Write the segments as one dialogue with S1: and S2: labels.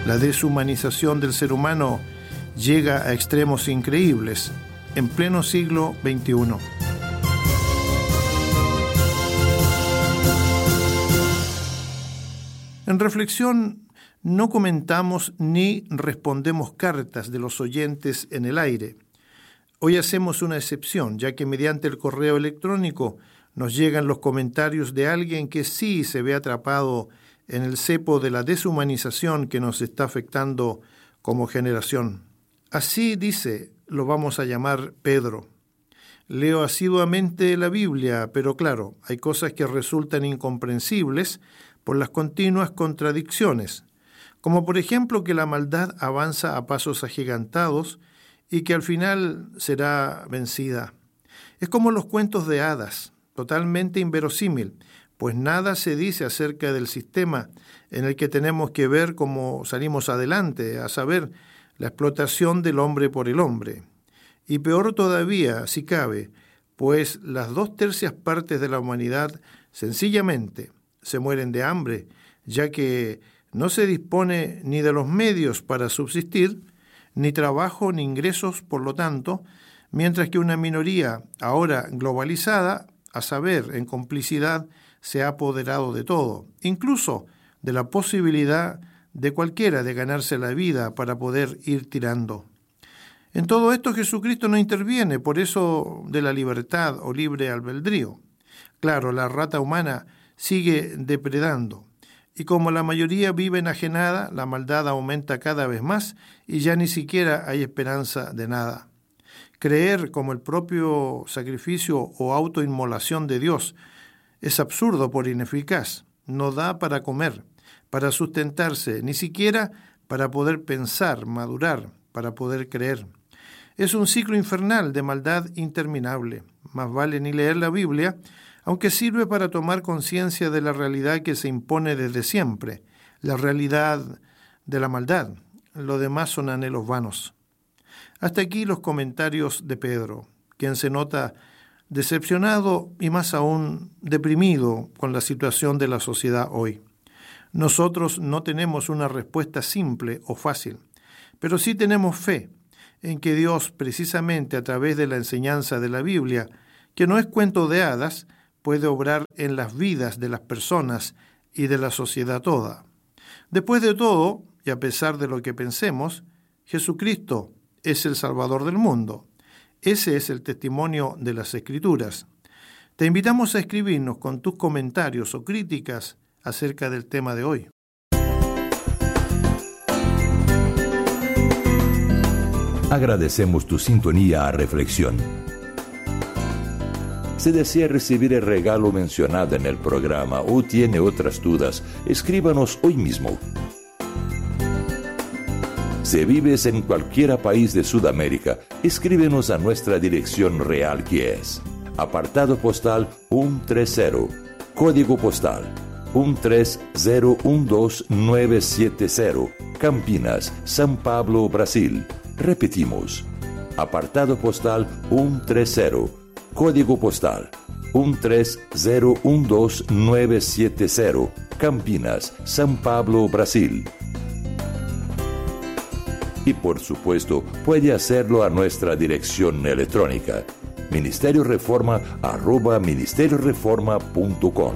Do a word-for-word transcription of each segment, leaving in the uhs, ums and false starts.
S1: La deshumanización del ser humano llega a extremos increíbles en pleno siglo veintiuno. En reflexión, no comentamos ni respondemos cartas de los oyentes en el aire. Hoy hacemos una excepción, ya que mediante el correo electrónico nos llegan los comentarios de alguien que sí se ve atrapado en el cepo de la deshumanización que nos está afectando como generación. Así dice, lo vamos a llamar Pedro. Leo asiduamente la Biblia, pero claro, hay cosas que resultan incomprensibles por las continuas contradicciones, como por ejemplo que la maldad avanza a pasos agigantados y que al final será vencida. Es como los cuentos de hadas, totalmente inverosímil, pues nada se dice acerca del sistema en el que tenemos que ver cómo salimos adelante, a saber, la explotación del hombre por el hombre. Y peor todavía, si cabe, pues las dos tercias partes de la humanidad sencillamente se mueren de hambre, ya que no se dispone ni de los medios para subsistir, ni trabajo ni ingresos, por lo tanto, mientras que una minoría, ahora globalizada, a saber, en complicidad, se ha apoderado de todo, incluso de la posibilidad de cualquiera de ganarse la vida para poder ir tirando. En todo esto Jesucristo no interviene, por eso de la libertad o libre albedrío. Claro, la rata humana sigue depredando, y como la mayoría vive enajenada, la maldad aumenta cada vez más y ya ni siquiera hay esperanza de nada. Creer como el propio sacrificio o autoinmolación de Dios es absurdo por ineficaz, no da para comer, para sustentarse, ni siquiera para poder pensar, madurar, para poder creer. Es un ciclo infernal de maldad interminable. Más vale ni leer la Biblia, aunque sirve para tomar conciencia de la realidad que se impone desde siempre, la realidad de la maldad. Lo demás son anhelos vanos. Hasta aquí los comentarios de Pedro, quien se nota decepcionado y más aún deprimido con la situación de la sociedad hoy. Nosotros no tenemos una respuesta simple o fácil, pero sí tenemos fe en que Dios, precisamente a través de la enseñanza de la Biblia, que no es cuento de hadas, puede obrar en las vidas de las personas y de la sociedad toda. Después de todo, y a pesar de lo que pensemos, Jesucristo es el Salvador del mundo. Ese es el testimonio de las Escrituras. Te invitamos a escribirnos con tus comentarios o críticas acerca del tema de hoy.
S2: Agradecemos tu sintonía a Reflexión. Si desea recibir el regalo mencionado en el programa o tiene otras dudas, escríbanos hoy mismo. Si vives en cualquier país de Sudamérica, escríbenos a nuestra dirección real, que es apartado postal ciento treinta, código postal uno tres cero uno dos nueve siete cero, Campinas, São Paulo, Brasil. Repetimos, apartado postal ciento treinta, código postal uno tres cero uno dos nueve siete cero, Campinas, São Paulo, Brasil. Y por supuesto, puede hacerlo a nuestra dirección electrónica, ministerio reforma arroba ministerio reforma punto com.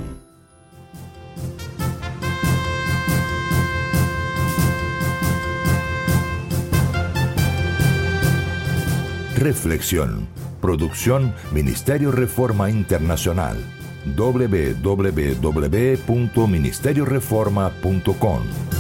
S2: Reflexión. Producción Ministerio Reforma Internacional. doble u doble u doble u punto ministerio reforma punto com